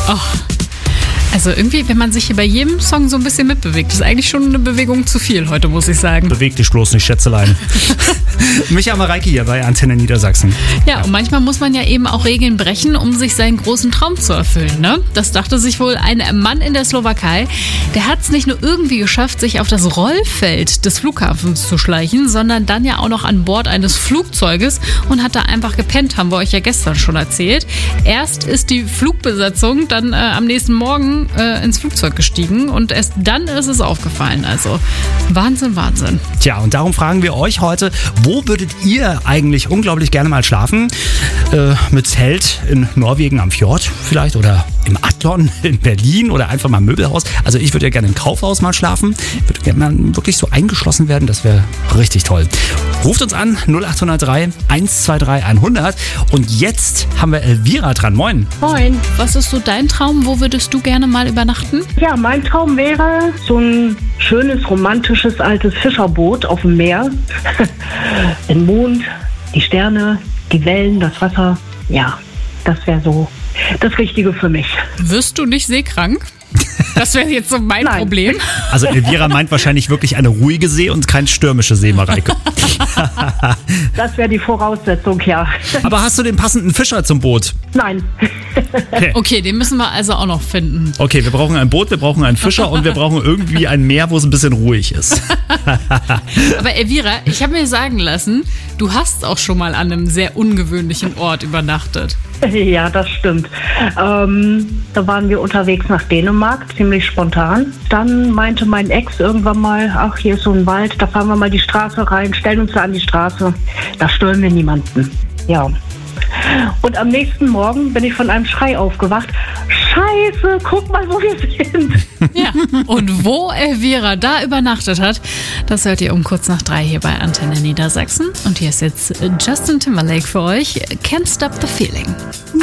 Also irgendwie, wenn man sich hier bei jedem Song so ein bisschen mitbewegt, ist eigentlich schon eine Bewegung zu viel heute, muss ich sagen. Beweg dich bloß nicht, Schätzelein. Micha Mareike hier bei Antenne Niedersachsen. Ja, und manchmal muss man ja eben auch Regeln brechen, um sich seinen großen Traum zu erfüllen, ne? Das dachte sich wohl ein Mann in der Slowakei. Der hat es nicht nur irgendwie geschafft, sich auf das Rollfeld des Flughafens zu schleichen, sondern dann ja auch noch an Bord eines Flugzeuges und hat da einfach gepennt, haben wir euch ja gestern schon erzählt. Erst ist die Flugbesatzung dann am nächsten Morgen ins Flugzeug gestiegen und erst dann ist es aufgefallen. Also Wahnsinn, Wahnsinn. Tja, und darum fragen wir euch heute, wo würdet ihr eigentlich unglaublich gerne mal schlafen? Mit Zelt in Norwegen am Fjord vielleicht oder im Adlon in Berlin oder einfach mal im Möbelhaus. Also ich würde ja gerne im Kaufhaus mal schlafen. Ich würde gerne mal wirklich so eingeschlossen werden. Das wäre richtig toll. Ruft uns an 0803 123 100. Und jetzt haben wir Elvira dran. Moin. Moin. Was ist so dein Traum? Wo würdest du gerne mal übernachten? Ja, mein Traum wäre so ein schönes, romantisches, altes Fischerboot auf dem Meer. Den Mond, die Sterne, die Wellen, das Wasser. Ja, das wäre so das Richtige für mich. Wirst du nicht seekrank? Das wäre jetzt so mein Problem. Also Elvira meint wahrscheinlich wirklich eine ruhige See und keine stürmische See, Mareike. Das wäre die Voraussetzung, ja. Aber hast du den passenden Fischer zum Boot? Nein. Okay, den müssen wir also auch noch finden. Okay, wir brauchen ein Boot, wir brauchen einen Fischer und wir brauchen irgendwie ein Meer, wo es ein bisschen ruhig ist. Aber Elvira, ich habe mir sagen lassen, du hast auch schon mal an einem sehr ungewöhnlichen Ort übernachtet. Ja, das stimmt. Da waren wir unterwegs nach Dänemark, ziemlich spontan. Dann meinte mein Ex irgendwann mal, ach, hier ist so ein Wald, da fahren wir mal die Straße rein, stellen uns da an die Straße. Da stören wir niemanden. Ja. Und am nächsten Morgen bin ich von einem Schrei aufgewacht. Scheiße, guck mal, wo wir sind. Ja, und wo Elvira da übernachtet hat, das hört ihr um kurz nach 3 hier bei Antenne Niedersachsen. Und hier ist jetzt Justin Timberlake für euch. Can't Stop the Feeling.